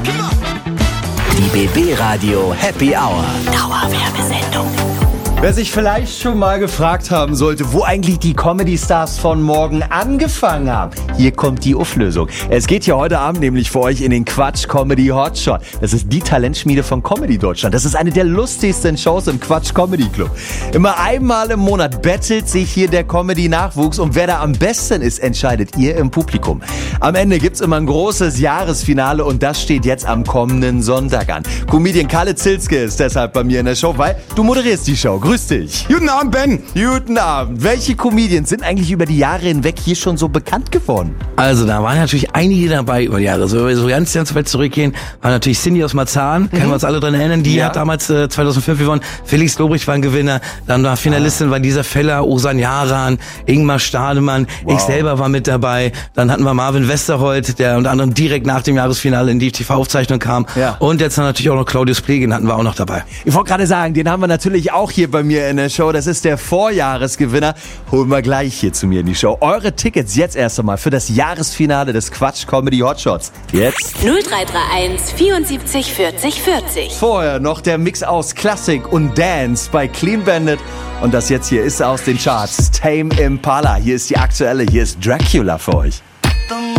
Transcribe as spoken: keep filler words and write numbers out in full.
Die B B-Radio Happy Hour. Dauerwerbesendung. Wer sich vielleicht schon mal gefragt haben sollte, wo eigentlich die Comedy-Stars von morgen angefangen haben, hier kommt die Auflösung. Es geht hier heute Abend nämlich für euch in den Quatsch Comedy Hotshot. Das ist die Talentschmiede von Comedy Deutschland. Das ist eine der lustigsten Shows im Quatsch Comedy Club. Immer einmal im Monat bettelt sich hier der Comedy-Nachwuchs und wer da am besten ist, entscheidet ihr im Publikum. Am Ende gibt's immer ein großes Jahresfinale und das steht jetzt am kommenden Sonntag an. Comedian Kalle Zilske ist deshalb bei mir in der Show, weil du moderierst die Show. Grüß dich. Guten Abend, Ben. Guten Abend. Welche Comedians sind eigentlich über die Jahre hinweg hier schon so bekannt geworden? Also da waren natürlich einige dabei über die Jahre. So, so ganz, ganz weit zurückgehen, war natürlich Cindy aus Marzahn, mhm. können wir uns alle dran erinnern, die ja. hat damals äh, zweitausendfünf gewonnen. Felix Lobrecht war ein Gewinner, dann war Finalistin, ah. war Lisa Feller, Osan Yaran, Ingmar Stademann, wow. ich selber war mit dabei. Dann hatten wir Marvin Westerholt, der unter anderem direkt nach dem Jahresfinale in die T V-Aufzeichnung kam. Ja. Und jetzt natürlich auch noch Claudius Plegin hatten wir auch noch dabei. Ich wollte gerade sagen, den haben wir natürlich auch hier bei mir in der Show. Das ist der Vorjahresgewinner. Holen wir gleich hier zu mir in die Show. Eure Tickets jetzt erst einmal für das Jahresfinale des Quatsch Comedy Hotshots. Jetzt null drei drei eins vierundsiebzig vierzig vierzig. Vorher noch der Mix aus Klassik und Dance bei Clean Bandit. Und das jetzt hier ist aus den Charts. Tame Impala. Hier ist die aktuelle. Hier ist Dracula für euch.